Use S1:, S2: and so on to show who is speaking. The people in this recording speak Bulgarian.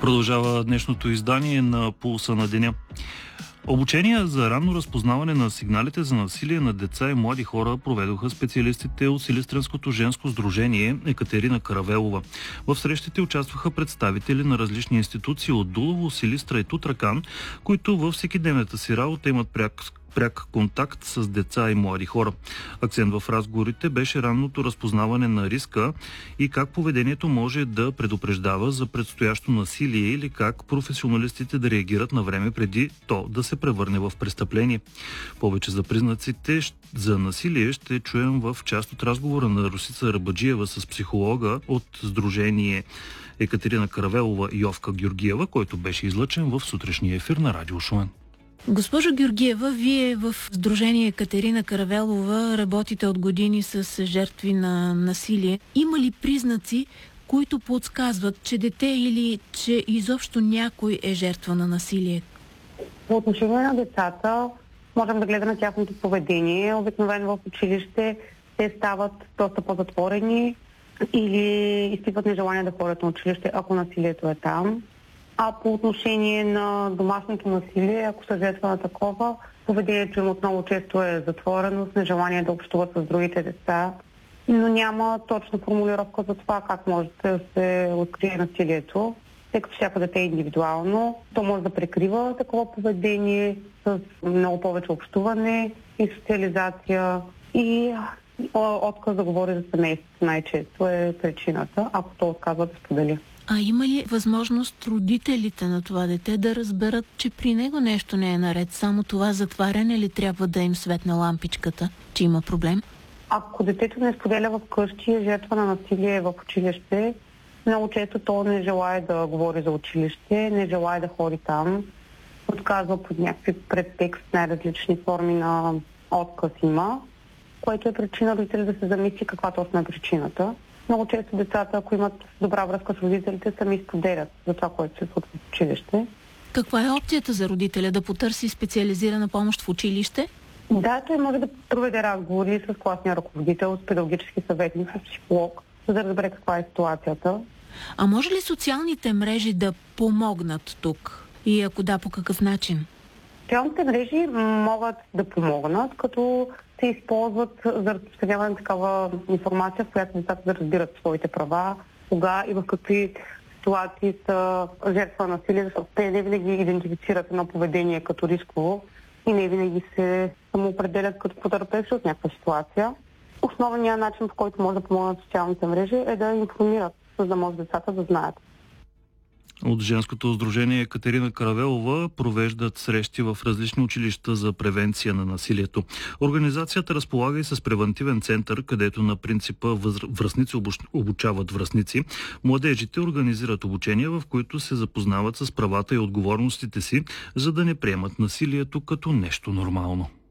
S1: Продължава днешното издание на Пулса на деня. Обучения за ранно разпознаване на сигналите за насилие на деца и млади хора проведоха специалистите от Силистренското женско сдружение Екатерина Каравелова. В срещите участваха представители на различни институции от Дулово, Силистра и Тутракан, които във всекидневната си работа имат пряк контакт с деца и млади хора. Акцент в разговорите беше ранното разпознаване на риска и как поведението може да предупреждава за предстоящо насилие или как професионалистите да реагират на време преди то да се превърне в престъпление. Повече за признаците за насилие ще чуем в част от разговора на Росица Рабаджиева с психолога от Сдружение Екатерина Каравелова и Йовка Георгиева, който беше излъчен в сутрешния ефир на Радио Шумен.
S2: Госпожо Георгиева, вие в Сдружение Екатерина Каравелова работите от години с жертви на насилие. Има ли признаци, които подсказват, че дете или че изобщо някой е жертва на насилие?
S3: По отношение на децата, можем да гледаме тяхното поведение. Обикновено в училище те стават доста по-затворени или изпитват нежелание да ходят на училище, ако насилието е там. А по отношение на домашното насилие, ако са жертва на такова, поведението им отново често е затворено, с нежелание да общуват с другите деца, но няма точна формулировка за това как може да се открие насилието, тъй като всяко дете е индивидуално. То може да прикрива такова поведение с много повече общуване и социализация и отказ да говори за семейството най-често е причината, ако то отказва да сподели.
S2: А има ли възможност родителите на това дете да разберат, че при него нещо не е наред? Само това затваряне ли трябва да им светне лампичката, че има проблем?
S3: Ако детето не споделя вкъщи, е жертва на насилие в училище, много често то не желае да говори за училище, не желае да ходи там, отказва под някакви предтекст, най-различни форми на отказ има, което е причина родители да се замисли каква точно е причината. Много често децата, ако имат добра връзка с родителите, сами споделят за това, което се случва в училище.
S2: Каква е опцията за родителя? Да потърси специализирана помощ в училище?
S3: Да, той може да проведе разговори с класния ръководител, с педагогически съветник, с психолог, за да разбере каква е ситуацията.
S2: А може ли социалните мрежи да помогнат тук? И ако да, по какъв начин?
S3: Социалните мрежи могат да помогнат, като се използват за разпространяване на такава информация, в която децата да разбират своите права, кога и в какви ситуации са жертва на насилие, защото те не винаги идентифицират едно поведение като рисково и не винаги се самоопределят като потърпевши от някаква ситуация. Основният начин, по който може да помогнат социалните мрежи, е да информират, за да може децата да знаят.
S1: От Женското сдружение Екатерина Каравелова провеждат срещи в различни училища за превенция на насилието. Организацията разполага и с превентивен център, където на принципа връстници обучават връстници. Младежите организират обучения, в които се запознават с правата и отговорностите си, за да не приемат насилието като нещо нормално.